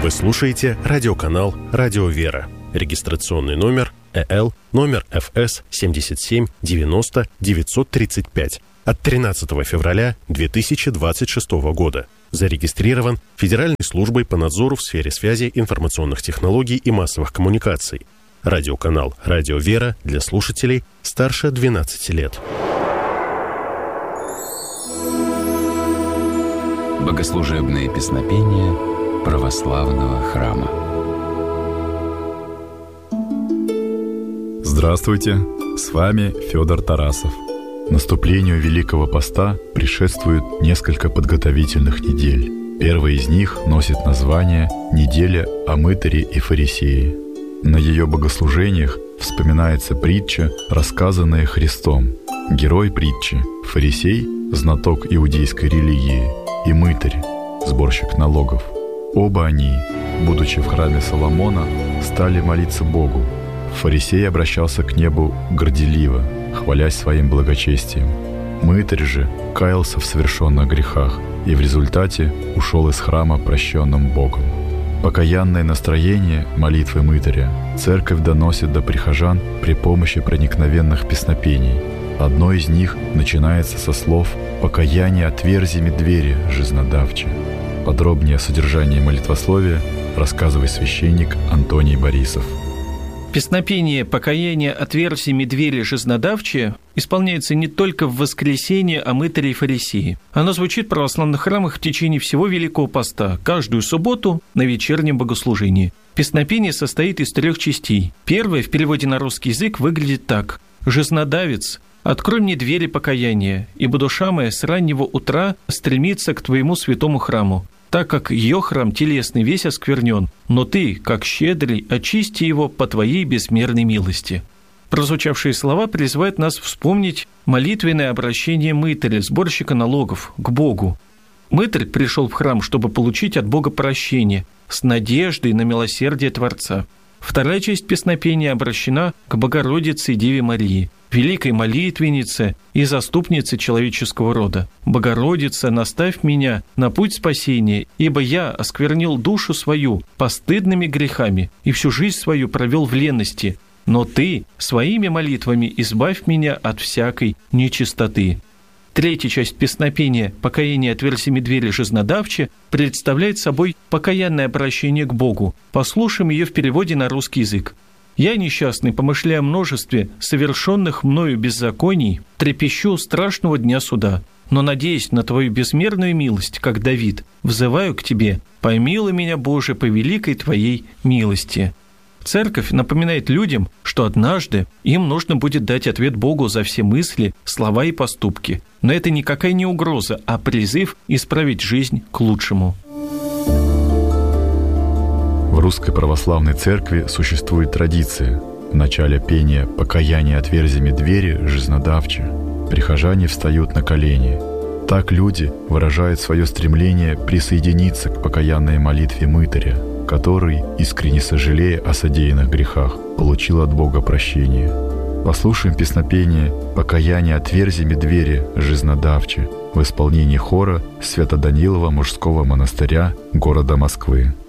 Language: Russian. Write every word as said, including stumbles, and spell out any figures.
Вы слушаете радиоканал «Радио Вера». Регистрационный номер э эл, номер эф эс семьдесят семь девяносто девятьсот тридцать пять от тринадцатого февраля две тысячи двадцать шестого года. Зарегистрирован Федеральной службой по надзору в сфере связи, информационных технологий и массовых коммуникаций. Радиоканал «Радио Вера» для слушателей старше двенадцати лет. Богослужебные песнопения православного храма. Здравствуйте, с вами Федор Тарасов. Наступлению Великого Поста предшествует несколько подготовительных недель. Первая из них носит название «Неделя о мытаре и фарисее». На ее богослужениях вспоминается притча, рассказанная Христом. Герой притчи – фарисей, знаток иудейской религии, и мытарь, сборщик налогов. Оба они, будучи в храме Соломона, стали молиться Богу. Фарисей обращался к небу горделиво, хвалясь своим благочестием. Мытарь же каялся в совершенных грехах и в результате ушел из храма прощенным Богом. Покаянное настроение молитвы мытаря церковь доносит до прихожан при помощи проникновенных песнопений. Одно из них начинается со слов «Покаяние отверзи медвери, жизнодавче». Подробнее о содержании молитвословия рассказывает священник Антоний Борисов. Песнопение «Покаяние отверзи медвери, жизнодавче» исполняется не только в воскресенье о мытаре и фарисее. Оно звучит в православных храмах в течение всего Великого Поста, каждую субботу на вечернем богослужении. Песнопение состоит из трех частей. Первая в переводе на русский язык выглядит так: «Жизнодавец, открой мне двери покаяния, ибо душа моя с раннего утра стремится к твоему святому храму, так как ее храм телесный весь осквернен, но ты, как щедрый, очисти его по твоей безмерной милости». Прозвучавшие слова призывают нас вспомнить молитвенное обращение мытаря, сборщика налогов, к Богу. Мытарь пришел в храм, чтобы получить от Бога прощение, с надеждой на милосердие Творца. Вторая часть песнопения обращена к Богородице и Деве Марии, великой молитвеннице и заступнице человеческого рода. «Богородица, наставь меня на путь спасения, ибо я осквернил душу свою постыдными грехами и всю жизнь свою провел в ленности, но Ты своими молитвами избавь меня от всякой нечистоты». Третья часть песнопения «Покаяние отверзи медвери, жизнодавче» представляет собой покаянное обращение к Богу. Послушаем ее в переводе на русский язык. «Я, несчастный, помышляя о множестве совершенных мною беззаконий, трепещу страшного дня суда, но, надеясь на Твою безмерную милость, как Давид, взываю к Тебе: помилуй меня, Боже, по великой Твоей милости». Церковь напоминает людям, что однажды им нужно будет дать ответ Богу за все мысли, слова и поступки. Но это никакая не угроза, а призыв исправить жизнь к лучшему. В Русской Православной Церкви существует традиция. В начале пения «Покаяние отверзи медвери, жизнодавче» прихожане встают на колени. Так люди выражают свое стремление присоединиться к покаянной молитве мытаря, который, искренне сожалея о содеянных грехах, получил от Бога прощение. Послушаем песнопение «Покаяние отверзи медвери, жизнодавче» в исполнении хора Свято-Данилова мужского монастыря города Москвы.